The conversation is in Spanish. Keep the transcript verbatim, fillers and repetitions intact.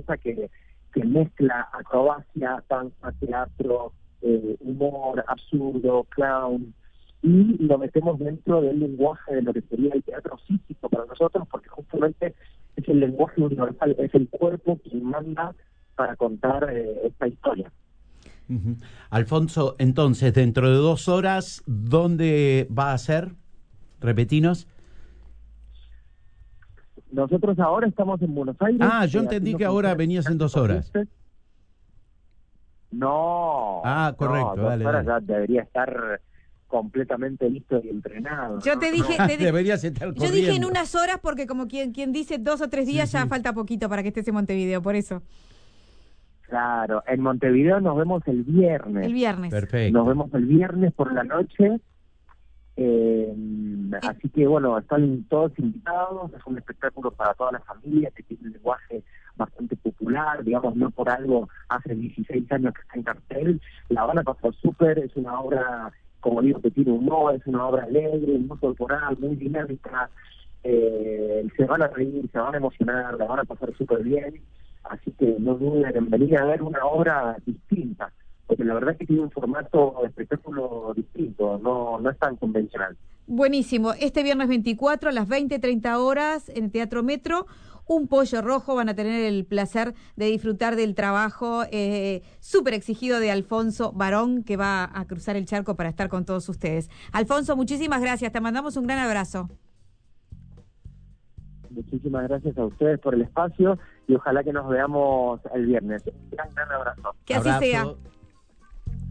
pieza que, que mezcla acrobacia, danza, teatro, eh, humor, absurdo, clown, y lo metemos dentro del lenguaje de lo que sería el teatro físico para nosotros, porque justamente es el lenguaje universal, es el cuerpo quien manda para contar eh, esta historia. Uh-huh. Alfonso, entonces, dentro de dos horas, ¿dónde va a ser? Repetinos. Nosotros ahora estamos en Buenos Aires. Ah, yo entendí que ahora venías en dos horas. No. Ah, correcto, no, dale, dos horas dale. ya debería estar completamente listo y entrenado. Yo te no, dije, no. te di- Deberías estar yo corriendo. dije en unas horas porque como quien, quien dice dos o tres días Sí, ya sí. falta poquito para que estés en Montevideo, por eso. Claro, en Montevideo nos vemos el viernes. El viernes. Perfecto. Nos vemos el viernes por la noche. Eh, así que bueno, están todos invitados. Es un espectáculo para toda la familia que tiene un lenguaje bastante popular, digamos, no por algo hace dieciséis años que está en cartel. La van a pasar súper, es una obra, como digo, que tiene humor, es una obra alegre, muy corporal, muy dinámica. Eh, se van a reír, se van a emocionar, la van a pasar súper bien. Así que no duden en venir a ver una obra distinta, porque la verdad es que tiene un formato de espectáculo distinto, no, no es tan convencional. Buenísimo. Este viernes veinticuatro a las veinte, treinta horas en el Teatro Metro, Un Pollo Rojo. Van a tener el placer de disfrutar del trabajo eh, súper exigido de Alfonso Barón, que va a cruzar el charco para estar con todos ustedes. Alfonso, muchísimas gracias. Te mandamos un gran abrazo. Muchísimas gracias a ustedes por el espacio y ojalá que nos veamos el viernes. Un gran, gran abrazo. Que así Abrazo. sea.